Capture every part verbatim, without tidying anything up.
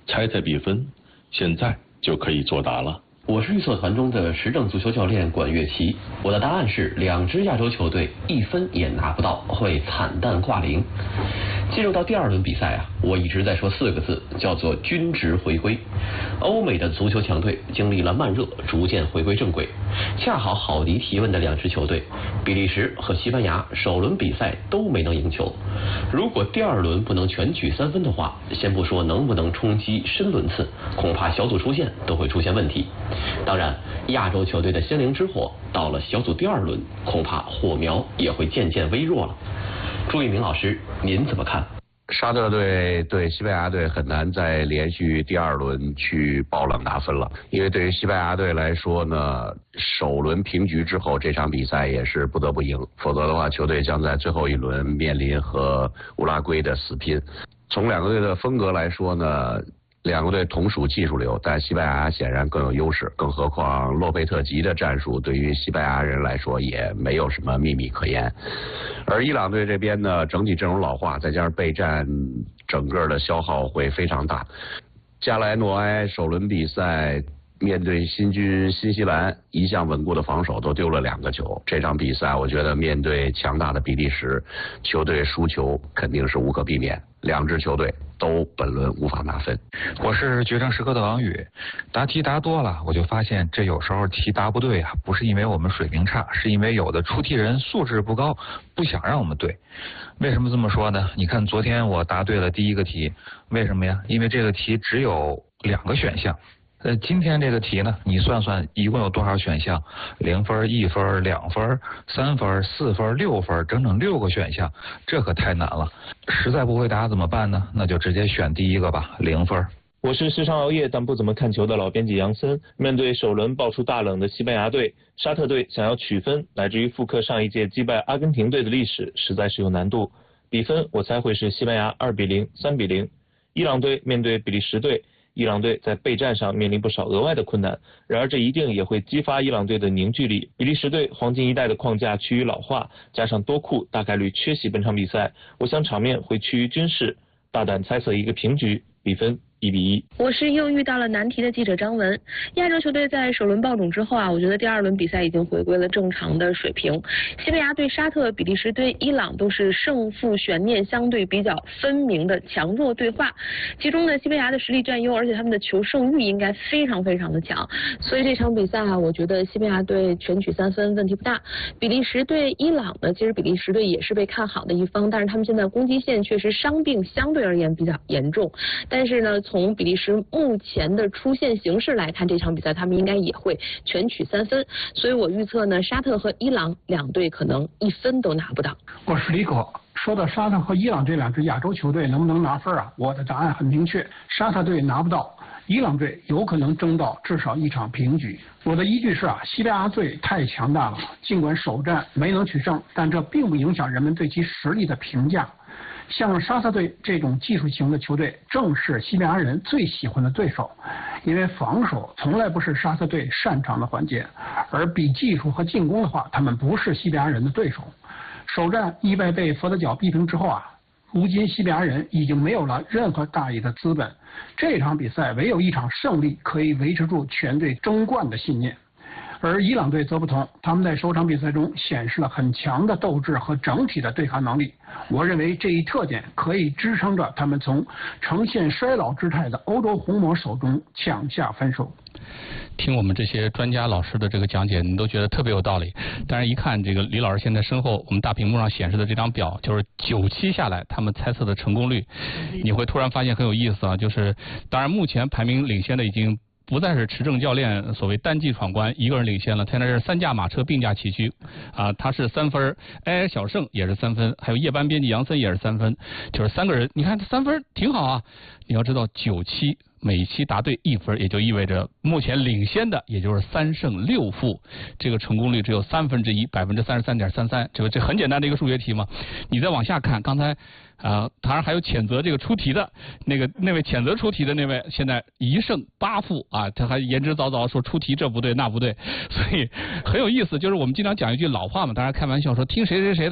猜猜比分，现在就可以作答了。 我是预测团中的时政足球教练管乐琪，我的答案是两支亚洲球队一分也拿不到，会惨淡挂零。进入到第二轮比赛啊，我一直在说四个字，叫做均值回归。欧美的足球强队经历了慢热，逐渐回归正轨。恰好郝迪提问的两支球队，比利时和西班牙首轮比赛都没能赢球。如果第二轮不能全取三分的话，先不说能不能冲击深轮次，恐怕小组出线都会出现问题。当然，亚洲球队的先灵之火到了小组第二轮，恐怕火苗也会渐渐微弱了。朱一鸣老师，您怎么看？ 沙特队对西班牙队很难再连续第二轮去爆冷拿分了，因为对于西班牙队来说呢，首轮平局之后这场比赛也是不得不赢，否则的话球队将在最后一轮面临和乌拉圭的死拼。从两个队的风格来说呢，两个队同属技术流，但西班牙显然更有优势，更何况洛佩特吉的战术对于西班牙人来说也没有什么秘密可言。而伊朗队这边呢，整体阵容老化，再加上备战，整个的消耗会非常大。加莱诺埃首轮比赛面对新军新西兰，一向稳固的防守都丢了两个球。这场比赛我觉得面对强大的比利时，球队输球肯定是无可避免，两支球队都本轮无法拿分。 我是决胜时刻的王宇，答题答多了，我就发现这有时候题答不对啊，不是因为我们水平差，是因为有的出题人素质不高，不想让我们对。为什么这么说呢？你看昨天我答对了第一个题，为什么呀？因为这个题只有两个选项。呃，今天这个题呢，你算算一共有多少选项？零分、一分、两分、三分、四分、六分，整整六个选项，这可太难了。实在不会答怎么办呢？那就直接选第一个吧，零分。 我是时常熬夜但不怎么看球的老编辑杨森。面对首轮爆出大冷的西班牙队，沙特队想要取分，乃至于复刻上一届击败阿根廷队的历史，实在是有难度。比分我猜会是西班牙二比零、三比零。伊朗队面对比利时队。伊朗队在备战上面临不少额外的困难，然而这一定也会激发伊朗队的凝聚力。比利时队黄金一代的框架趋于老化，加上多库大概率缺席本场比赛，我想场面会趋于均势，大胆猜测一个平局，比分一比一。 我是又遇到了难题的记者张文。亚洲球队在首轮爆种之后啊，我觉得第二轮比赛已经回归了正常的水平。西班牙对沙特、比利时对伊朗都是胜负悬念相对比较分明的强弱对话。其中呢，西班牙的实力占优，而且他们的求胜欲应该非常非常的强。所以这场比赛啊，我觉得西班牙队全取三分问题不大。比利时对伊朗呢，其实比利时队也是被看好的一方，但是他们现在攻击线确实伤病相对而言比较严重。但是呢，从比利时目前的出线形势来看，这场比赛他们应该也会全取三分，所以我预测呢，沙特和伊朗两队可能一分都拿不到。 我是李可。说到沙特和伊朗这两支亚洲球队能不能拿分啊？我的答案很明确，沙特队拿不到，伊朗队有可能争到至少一场平局。我的依据是啊，西班牙队太强大了，尽管首战没能取胜，但这并不影响人们对其实力的评价。像沙特队这种技术型的球队，正是西班牙人最喜欢的对手，因为防守从来不是沙特队擅长的环节，而比技术和进攻的话，他们不是西班牙人的对手。首战意外被佛得角逼平之后啊，如今西班牙人已经没有了任何大意的资本，这场比赛唯有一场胜利可以维持住全队争冠的信念。而伊朗队则不同，他们在首场比赛中显示了很强的斗志和整体的对抗能力。我认为这一特点可以支撑着他们从呈现衰老姿态的欧洲红魔手中抢下分数。 听我们这些专家老师的这个讲解，你都觉得特别有道理。但是，一看这个李老师现在身后我们大屏幕上显示的这张表，就是九期下来他们猜测的成功率，你会突然发现很有意思啊。就是当然目前排名领先的已经不再是持证教练所谓单骑闯关一个人领先了，现在是三驾马车并驾齐驱啊，他是三分，埃尔小胜也是三分，还有夜班编辑杨森也是三分，就是三个人，你看三分挺好啊。你要知道九期每期答对一分，也就意味着目前领先的也就是三胜六负，这个成功率只有三分之一，百分之三十三点三三，这个这很简单的一个数学题嘛。你再往下看，刚才啊，当然还有谴责这个出题的那个那位谴责出题的那位，现在一胜八负啊，他还言之凿凿说出题这不对那不对，所以很有意思。就是我们经常讲一句老话嘛，大家开玩笑说听谁谁谁的啊，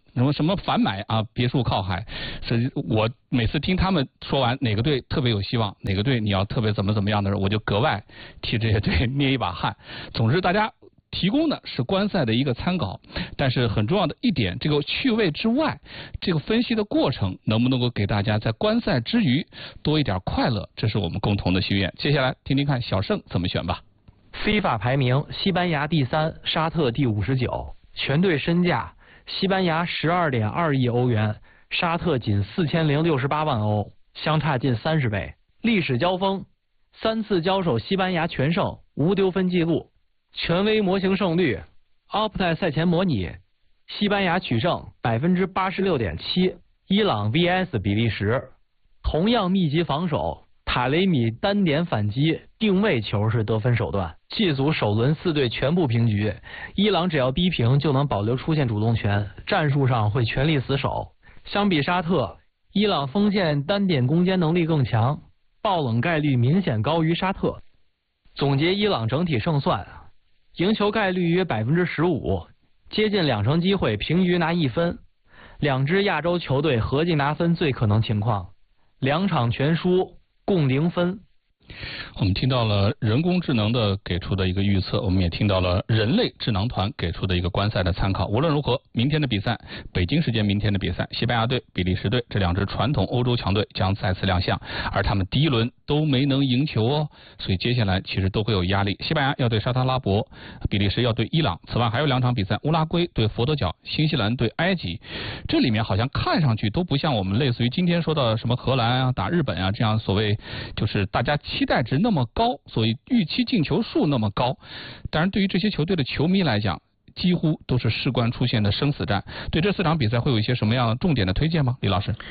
什么什么反买啊，别墅靠海，是我每次听他们说完哪个队特别有希望，哪个队你要特别怎么怎么样的时候，我就格外替这些队捏一把汗。总之，大家提供的是观赛的一个参考，但是很重要的一点，这个趣味之外，这个分析的过程能不能够给大家在观赛之余多一点快乐，这是我们共同的心愿。接下来听听看小盛怎么选吧。 FIFA 排名，西班牙第三，沙特第五十九，全队身价。西班牙十二点二亿欧元，沙特仅四千零六十八万欧，相差近三十倍。历史交锋，三次交手西班牙全胜，无丢分记录。权威模型胜率 ，Opta 赛前模拟，西班牙取胜百分之八十六点七，伊朗 V S 比利时。同样密集防守，塔雷米单点反击，定位球是得分手段。G 组首轮四队全部平局，伊朗只要逼平就能保留出线主动权，战术上会全力死守。相比沙特，伊朗锋线单点攻坚能力更强，爆冷概率明显高于沙特。总结伊朗整体胜算，赢球概率约百分之十五，接近两成机会平局拿一分。两支亚洲球队合计拿分最可能情况，两场全输，共零分。 我们听到了人工智能的给出的一个预测，我们也听到了人类智囊团给出的一个观赛的参考。无论如何，明天的比赛，北京时间明天的比赛，西班牙队、比利时队这两支传统欧洲强队将再次亮相，而他们第一轮都没能赢球哦，所以接下来其实都会有压力。西班牙要对沙特阿拉伯，比利时要对伊朗，此外还有两场比赛，乌拉圭对佛得角，新西兰对埃及。这里面好像看上去都不像我们类似于今天说的什么荷兰啊、打日本啊这样所谓就是大家期待值那么高，所以预期进球数那么高。当然，对于这些球队的球迷来讲，几乎都是事关出现的生死战。对这四场比赛会有一些什么样重点的推荐吗？李老师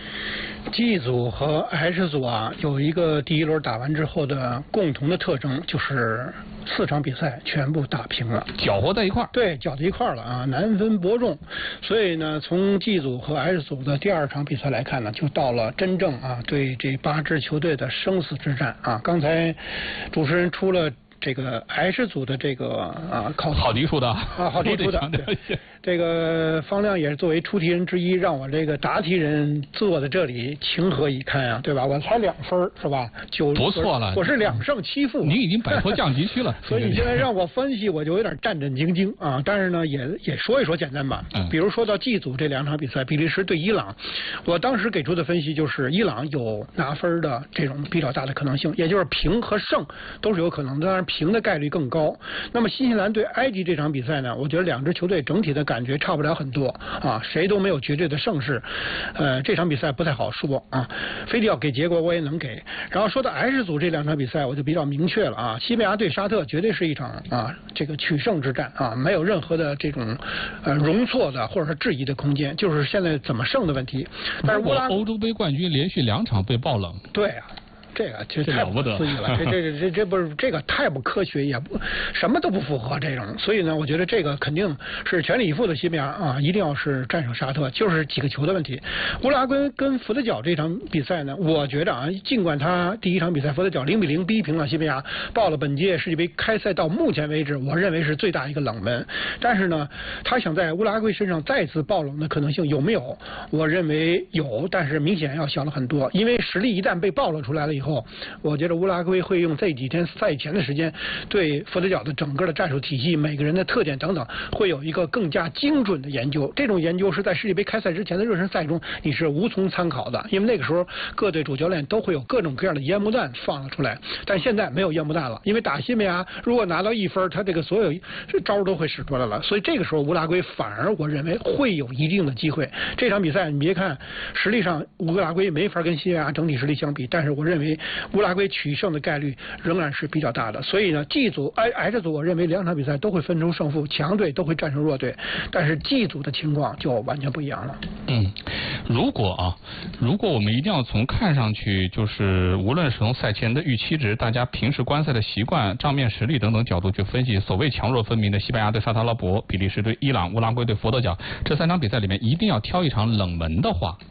G 组和 H 组啊，有一个第一轮打完之后的共同的特征，就是四场比赛全部打平了， 搅和在一块儿。 对，搅在一块儿了啊，难分伯仲。所以呢，从 G 组和 H 组的第二场比赛来看呢，就到了真正啊对这八支球队的生死之战啊。刚才主持人出了这个 H 组的这个啊考好题数的啊，好题数的，这个方亮也是作为出题人之一，让我这个答题人坐在这里情何以堪啊，对吧？我才两分是吧？九不错了， 我是两胜七负， 您已经摆脱降级区了。 所以现在让我分析，我就有点战战兢兢啊。但是呢，也也说一说简单吧。嗯。比如说到 G 组这两场比赛，比利时对伊朗，我当时给出的分析就是伊朗有拿分的这种比较大的可能性，也就是平和胜都是有可能的，当然平的概率更高。那么新西兰对埃及这场比赛呢，我觉得两支球队整体的感觉差不了很多啊，谁都没有绝对的胜势。呃，这场比赛不太好说啊，非得要给结果我也能给。然后说到 H 组这两场比赛，我就比较明确了啊，西班牙对沙特绝对是一场啊这个取胜之战啊，没有任何的这种呃容错的或者是质疑的空间，就是现在怎么胜的问题。但是乌拉欧洲杯冠军连续两场被爆冷， 对啊。这个这太不思议了，这这这这不是这个太不科学，也不什么都不符合这种，所以呢，我觉得这个肯定是全力以赴的西班牙啊，一定要是战胜沙特，就是几个球的问题。乌拉圭跟佛得角这场比赛呢，我觉得啊，尽管他第一场比赛佛得角零比零逼平了西班牙，报了本届世界杯开赛到目前为止，我认为是最大一个冷门。但是呢，他想在乌拉圭身上再次爆冷的可能性有没有？我认为有，但是明显要小了很多，因为实力一旦被暴露出来了以后。我觉得乌拉圭会用这几天赛前的时间，对佛得角的整个的战术体系、每个人的特点等等，会有一个更加精准的研究。这种研究是在世界杯开赛之前的热身赛中你是无从参考的，因为那个时候各队主教练都会有各种各样的烟幕弹放了出来。但现在没有烟幕弹了，因为打西班牙如果拿到一分，他这个所有招都会使出来了。所以这个时候乌拉圭反而我认为会有一定的机会。这场比赛你别看实力上乌拉圭没法跟西班牙整体实力相比，但是我认为乌拉圭取胜的概率仍然是比较大的，所以呢 G 组 H 组我认为两场比赛都会分出胜负，强队都会战胜弱队，但是 G 组的情况就完全不一样了。 嗯，如果啊，如果我们一定要从看上去就是无论是从赛前的预期值、大家平时观赛的习惯、账面实力等等角度去分析，所谓强弱分明的西班牙对沙特阿拉伯、比利时对伊朗、乌拉圭对佛得角这三场比赛里面，一定要挑一场冷门的话，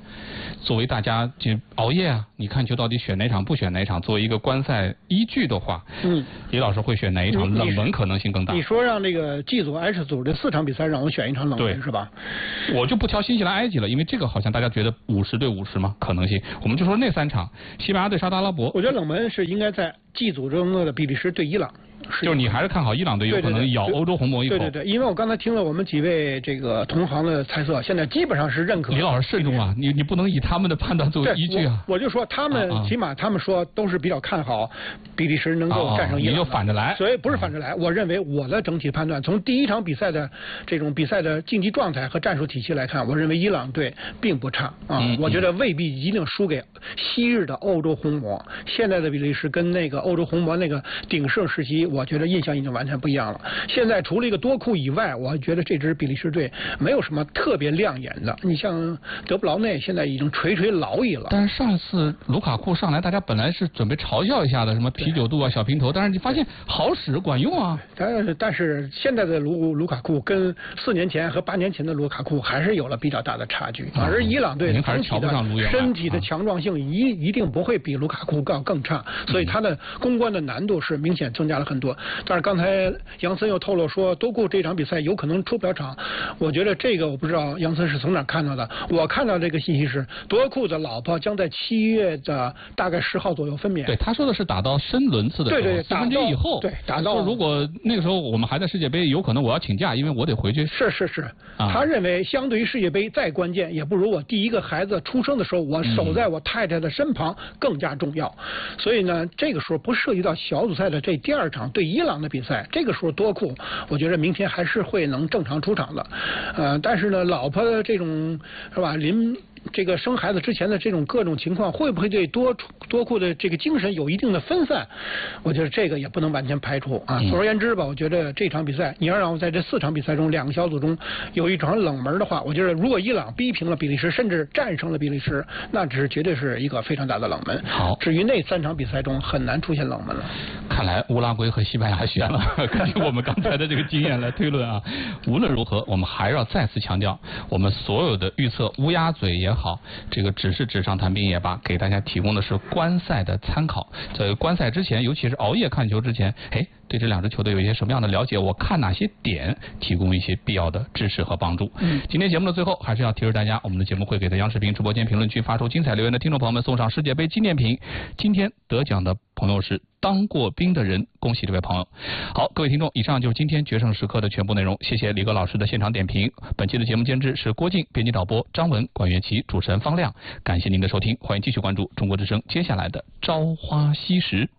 作为大家就熬夜啊，你看球到底选哪场不选哪场，作为一个观赛依据的话， 嗯， 李老师会选哪一场冷门可能性更大？ 你说让这个 G 组、H 组这四场比赛让我选一场冷门是吧？ 我就不挑新西兰、埃及了，因为这个好像大家觉得五十对五十嘛可能性，我们就说那三场，西班牙对沙特阿拉伯。 我觉得冷门是应该在 G 组中的比利时对伊朗。 就是你还是看好伊朗队有可能咬欧洲红魔一口。 对对对，因为我刚才听了我们几位这个同行的猜测，现在基本上是认可。 李老师慎重啊，你你不能以他们的判断作为依据啊。 我, 我就说他们、啊、起码他们说都是比较看好比利时能够战胜伊朗。 你就反着来。 所以不是反着来，我认为我的整体判断，从第一场比赛的这种比赛的竞技状态和战术体系来看，我认为伊朗队并不差啊、嗯。我觉得未必一定输给昔日的欧洲红魔。现在的比利时跟那个欧洲红魔那个鼎盛时期，我觉得印象已经完全不一样了。现在除了一个多库以外，我觉得这支比利时队没有什么特别亮眼的。你像德布劳内现在已经垂垂老矣了。 但是上一次卢卡库上来，大家本来是准备嘲笑一下的，什么啤酒肚啊、小平头，但是你发现好使管用啊。 但是但是现在的卢卢卡库跟四年前和八年前的卢卡库还是有了比较大的差距。嗯、而伊朗队整体的身体的强壮性一一定不会比卢卡库更更差，所以他的攻关的难度是明显增加了很多。但是刚才杨森又透露说，多库这场比赛有可能出不了场。我觉得这个我不知道杨森是从哪看到的。我看到这个信息是，多库的老婆将在七月的大概十号左右分娩。 对，他说的是打到深轮次的时候， 对对， 四分之一以后。 对，打到。 如果那个时候我们还在世界杯，有可能我要请假，因为我得回去。 是是是， 啊、 他认为相对于世界杯再关键，也不如我第一个孩子出生的时候，我守在我太太的身旁更加重要。嗯、所以呢，这个时候不涉及到小组赛的这第二场对伊朗的比赛，这个时候多库，我觉得明天还是会能正常出场的。呃，但是呢，老婆的这种是吧，临这个生孩子之前的这种各种情况，会不会对多多库的这个精神有一定的分散？我觉得这个也不能完全排除啊。总而言之吧，我觉得这场比赛，你要让我在这四场比赛中两个小组中有一场冷门的话，我觉得如果伊朗逼平了比利时，甚至战胜了比利时，那只是绝对是一个非常大的冷门。 好， 至于那三场比赛中很难出现冷门了。 看来乌拉圭和西班牙选了。根据我们刚才的这个经验来推论啊，无论如何，我们还要再次强调，我们所有的预测乌鸦嘴也好，这个只是纸上谈兵也罢，给大家提供的是观赛的参考。在观赛之前，尤其是熬夜看球之前，哎，对这两支球队有一些什么样的了解？我看哪些点，提供一些必要的支持和帮助。嗯，今天节目的最后，还是要提示大家，我们的节目会给在央视频直播间评论区发出精彩留言的听众朋友们送上世界杯纪念品。今天得奖的朋友是当过兵的人，恭喜这位朋友。好，各位听众，以上就是今天决胜时刻的全部内容。谢谢李格老师的现场点评。本期的节目监制是郭靖，编辑导播张文、管乐琪，主持人方亮。感谢您的收听，欢迎继续关注中国之声接下来的朝花夕拾。